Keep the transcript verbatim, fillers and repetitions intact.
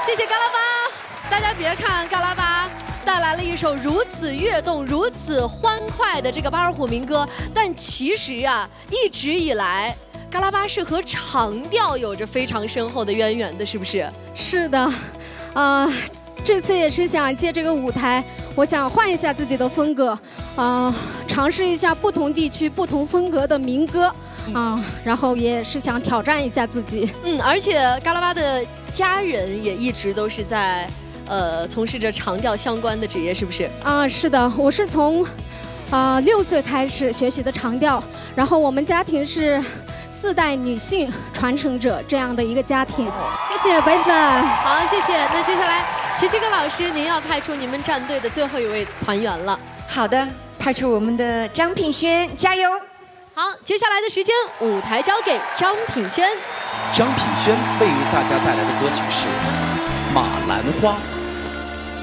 谢谢嘎拉巴。大家别看嘎拉巴带来了一首如此跃动、如此欢快的这个巴尔虎民歌，但其实啊，一直以来，嘎拉巴是和长调有着非常深厚的渊源的，是不是？ 是的，啊、呃。 这次也是想借这个舞台，我想换一下自己的风格，啊、呃，尝试一下不同地区不同风格的民歌，啊、呃，然后也是想挑战一下自己。 嗯，而且嘎拉巴的家人也一直都是在，呃，从事着长调相关的职业，是不是？ 啊，是的，我是从，啊、呃、六岁开始学习的长调，然后我们家庭是四代女性传承者这样的一个家庭。谢谢白子。 好，谢谢。那接下来。 琪琪哥老师，您要派出你们战队的最后一位团员了。 好的，派出我们的张品轩，加油！ 好，接下来的时间，舞台交给张品轩。 张品轩为大家带来的歌曲是《马兰花》。